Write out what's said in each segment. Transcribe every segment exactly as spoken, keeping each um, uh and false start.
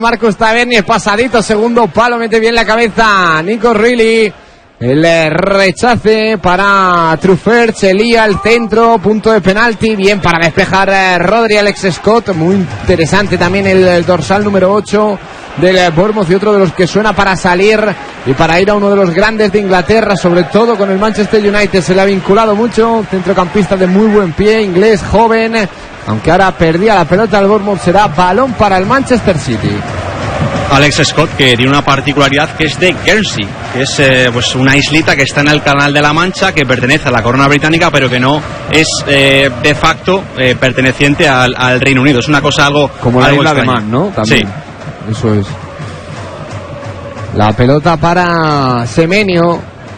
Marcus Tavernier, pasadito, segundo palo, mete bien la cabeza Nico Reilly. El rechace para Truffert, se lía el centro, punto de penalti, bien para despejar eh, Rodri. Alex Scott, muy interesante también el, el dorsal número ocho del Bournemouth y otro de los que suena para salir y para ir a uno de los grandes de Inglaterra, sobre todo con el Manchester United. Se le ha vinculado mucho, centrocampista de muy buen pie, inglés, joven, aunque ahora perdía la pelota al Bournemouth. Será balón para el Manchester City. Alex Scott, que tiene una particularidad, que es de Guernsey, que es eh, pues una islita que está en el Canal de la Mancha, que pertenece a la corona británica, pero que no es eh, de facto eh, perteneciente al, al Reino Unido. Es una cosa algo como la algo isla de Man, ¿no? También. Sí, eso es. La pelota para Semenyo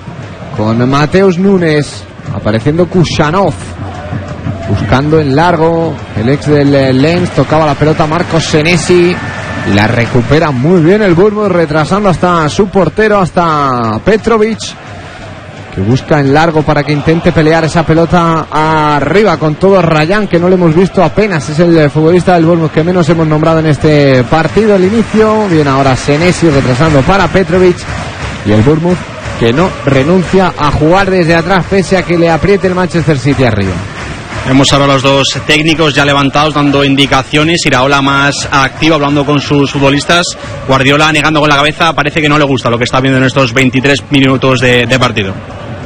con Mateus Nunes, apareciendo Kushanov, buscando en largo el ex del Lens. Tocaba la pelota Marcos Senesi y la recupera muy bien el Bournemouth, retrasando hasta su portero, hasta Petrovic, que busca en largo para que intente pelear esa pelota arriba con todo. Ryan, que no lo hemos visto apenas, es el futbolista del Bournemouth que menos hemos nombrado en este partido. El inicio, bien ahora Senesi retrasando para Petrovic, y el Bournemouth que no renuncia a jugar desde atrás pese a que le apriete el Manchester City arriba. Vemos ahora los dos técnicos ya levantados dando indicaciones. Iraola más activo hablando con sus futbolistas. Guardiola negando con la cabeza. Parece que no le gusta lo que está viendo en estos veintitrés minutos de, de partido.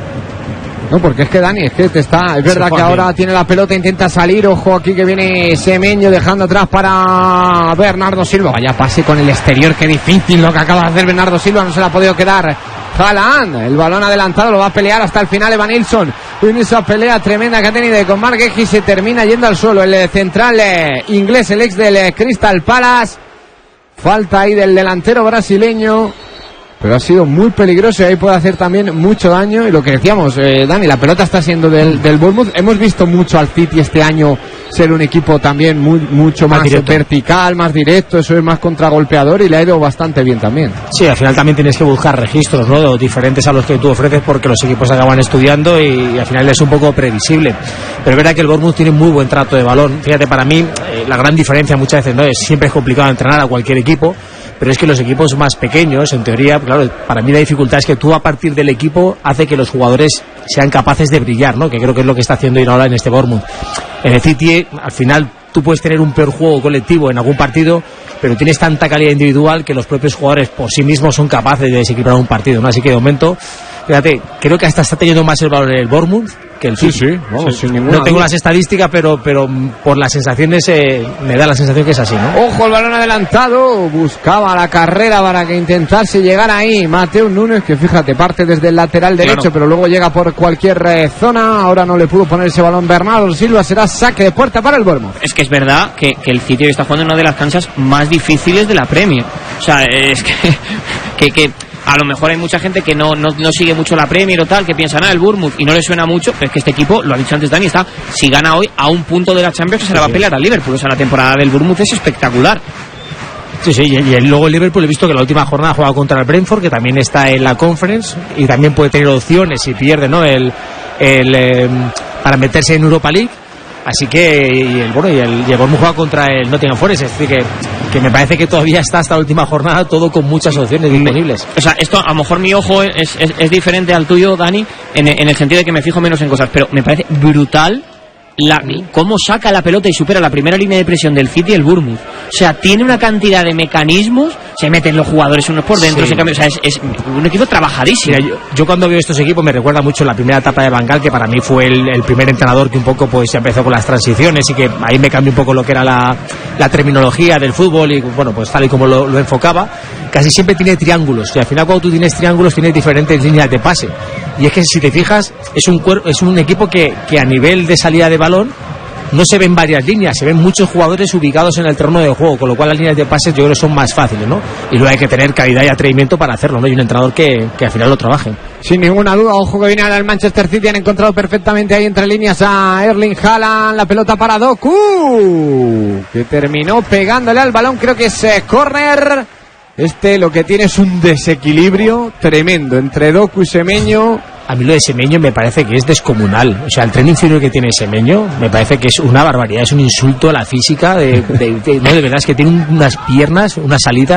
No, porque es que Dani, es que te está, es verdad que ahora tiene la pelota, intenta salir. Ojo aquí que viene Semenyo dejando atrás para Bernardo Silva. Vaya pase con el exterior, qué difícil lo que acaba de hacer Bernardo Silva. No se le ha podido quedar Haaland. El balón adelantado lo va a pelear hasta el final Evanilson. En esa pelea tremenda que ha tenido con Mark Gehi, se termina yendo al suelo el central eh, inglés, el ex del eh, Crystal Palace. Falta ahí del delantero brasileño, pero ha sido muy peligroso y ahí puede hacer también mucho daño. Y lo que decíamos, eh, Dani, la pelota está siendo del, del Bournemouth. Hemos visto mucho al City este año ser un equipo también muy, mucho más, más vertical, más directo, eso es más contragolpeador, y le ha ido bastante bien también. Sí, al final también tienes que buscar registros, ¿no?, diferentes a los que tú ofreces, porque los equipos acaban estudiando y, y al final es un poco previsible. Pero es verdad que el Bournemouth tiene muy buen trato de balón. Fíjate, para mí eh, la gran diferencia muchas veces, ¿no?, es siempre es complicado entrenar a cualquier equipo, pero es que los equipos más pequeños, en teoría, claro, para mí la dificultad es que tú a partir del equipo hace que los jugadores sean capaces de brillar, ¿no?, que creo que es lo que está haciendo Iraola en este Bournemouth. En el City, al final, tú puedes tener un peor juego colectivo en algún partido, pero tienes tanta calidad individual que los propios jugadores por sí mismos son capaces de desequilibrar un partido, ¿no? Así que de momento, fíjate, creo que hasta está teniendo más el valor el Bournemouth que el City. Sí, sí, vamos, sí. Sin ninguna No tengo duda. las estadísticas, pero pero por las sensaciones eh, me da la sensación que es así, ¿no? Ojo, el balón adelantado, buscaba la carrera para que intentase llegar ahí Mateus Nunes, que fíjate, parte desde el lateral derecho, claro, pero luego llega por cualquier eh, zona. Ahora no le pudo poner ese balón Bernardo Silva, será saque de puerta para el Bournemouth. Es que es verdad que, que el City hoy está jugando en una de las canchas más difíciles de la Premier. O sea, es que, que, que a lo mejor hay mucha gente que no, no, no sigue mucho la Premier o tal, que piensa, nada, el Bournemouth, y no le suena mucho, pero es que este equipo, lo ha dicho antes Dani, está, si gana hoy, a un punto de la Champions, se la va a pelear al Liverpool. O sea, la temporada del Bournemouth es espectacular. Sí, sí, y, y luego el Liverpool, he visto que la última jornada ha jugado contra el Brentford, que también está en la Conference, y también puede tener opciones si pierde, ¿no?, el, el eh, para meterse en Europa League. Así que, y el, bueno, y el, y el Bournemouth juega contra el Nottingham Forest, es decir, que, que me parece que todavía está hasta la última jornada todo con muchas opciones disponibles. O sea, esto, a lo mejor mi ojo es, es, es diferente al tuyo, Dani, en, en el sentido de que me fijo menos en cosas, pero me parece brutal la, cómo saca la pelota y supera la primera línea de presión del City el Bournemouth. O sea, tiene una cantidad de mecanismos, se meten los jugadores unos por dentro, sí, se cambian, o sea, es, es un equipo trabajadísimo. Mira, yo, yo cuando veo estos equipos me recuerda mucho la primera etapa de Van Gaal, que para mí fue el, el primer entrenador que un poco pues se empezó con las transiciones y que ahí me cambió un poco lo que era la, la terminología del fútbol y bueno, pues tal y como lo, lo enfocaba. Casi siempre tiene triángulos y al final cuando tú tienes triángulos tienes diferentes líneas de pase, y es que si te fijas es un, es un equipo que, que a nivel de salida de balón no se ven varias líneas, se ven muchos jugadores ubicados en el terreno de juego, con lo cual las líneas de pases yo creo que son más fáciles, ¿no? Y luego hay que tener calidad y atrevimiento para hacerlo, ¿no? Y un entrenador que, que al final lo trabaje. Sin ninguna duda, ojo que viene ahora el Manchester City, han encontrado perfectamente ahí entre líneas a Erling Haaland, la pelota para Doku, que terminó pegándole al balón, creo que es eh, córner. Este lo que tiene es un desequilibrio tremendo entre Doku y Semenyo. A mí lo de Semeño me parece que es descomunal. O sea, el tren inferior que tiene Semeño me parece que es una barbaridad, es un insulto a la física. De, de, de, no, de verdad es que tiene unas piernas, una salida